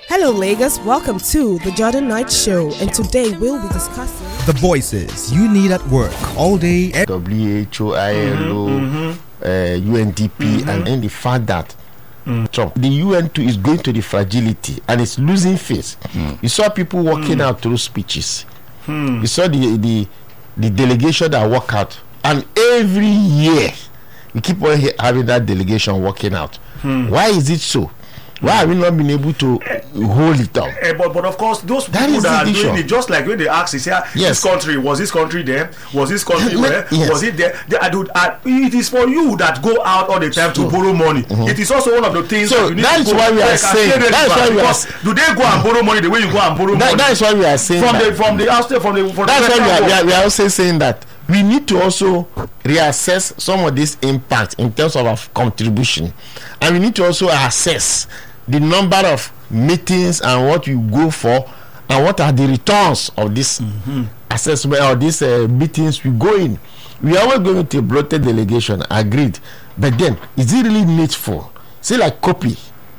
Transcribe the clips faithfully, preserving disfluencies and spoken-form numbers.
Hello Lagos, welcome to the Jordan Knight Show, and today we'll be discussing the voices you need at work all day. W H O, I L O, mm-hmm. uh, U N D P, mm-hmm. and in the fact that mm. Trump, the U N too is going to the fragility and it's losing face. Mm. You saw people walking mm. out through speeches. Mm. You saw the, the the delegation that walk out, and every year we keep on having that delegation walking out. Mm. Why is it so? Why have we not been able to hold it up? Uh, but, but of course, those that people that are issue. doing it, just like when they ask, they say, ah, yes. this country, was this country there? Was this country where? Yes. Was it there? They, I do, I, it is for you that go out all the time so, to borrow money. Mm-hmm. It is also one of the things so that you need that to is go. Why we are saying, that is why we are do they go and borrow money the way you go and borrow that, money? That is why we are saying from that. the from the outside from the from that's the why we are, we, are, we are also saying that we need to also reassess some of this impact in terms of our contribution, and we need to also assess the number of meetings and what you go for, and what are the returns of this mm-hmm. assessment or these uh, meetings we go in. We are always going to a bloated delegation, agreed, but then is it really needful? Say like copy,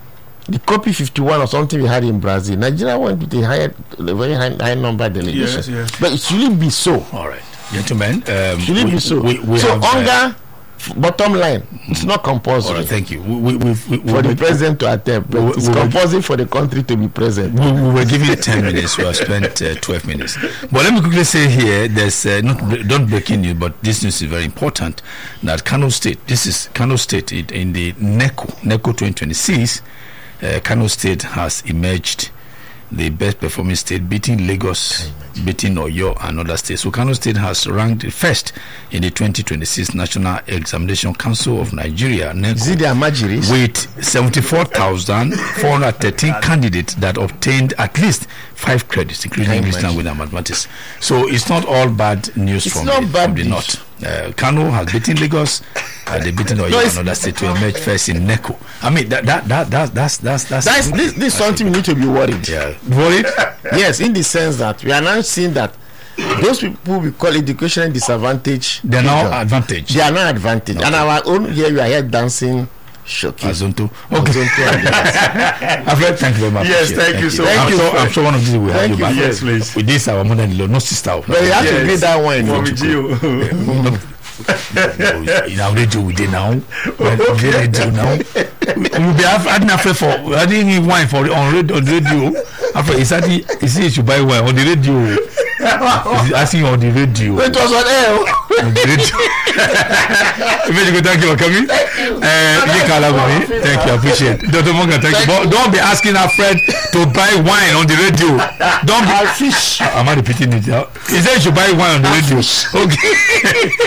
the copy fifty-one or something we had in Brazil. Nigeria went with a higher, a very high, high number delegation, yes, yes. But it shouldn't be so. All right, gentlemen, um, shouldn't we, be so. We, we so have, hunger. Uh, Bottom line, it's not compulsory. All right, thank you. We, we, we, we, for we, the president to attempt, but we, it's we, compulsory for the country to be present. We, we were given ten minutes. We have spent uh, twelve minutes. But let me quickly say here: there's uh, not don't breaking news, but this news is very important. That Kano State, this is Kano State in, in the NECO NECO twenty twenty-six. Uh, Kano State has emerged the best performing state, beating Lagos, beating Oyo and other states. So Kano State has ranked first in the twenty twenty-six National Examination Council of Nigeria, NECO, is it the Amajiris? With seventy-four thousand four hundred thirteen candidates that obtained at least five credits, including English language and mathematics. So it's not all bad news it's from, not the, bad from the north. Uh, Kano has beaten Lagos, uh, they beaten Oyo no, and other states to emerge first in NECO. I mean that that that, that that's that's that's, that's this, this is something we need to be worried. Yeah, worried. Yes, in the sense that we are now seeing that those people we call educational disadvantage, they are now advantage. They are now advantage, okay. And our own here we are here dancing. Shocking. Azonto. Okay. Alfred, thank you very much. Yes, thank, thank you so much. I'm, sure, I'm sure one of these will have you, you back. Yes, please. With this, our mother-in-law, no sister. But you have yes. to get that one. In our radio, we did now. We radio now. We'll be having after for adding wine for on radio. On radio. After he said he, he said you should buy wine on the radio. He's asking on the radio. It was on air. On the radio. Thank you for coming. Uh, thank you, I appreciate it. Doctor Morgan, thank, thank you. But don't be asking our friend to buy wine on the radio. Don't be. Fish. Am I repeating it? He said you should buy wine on the radio. Okay.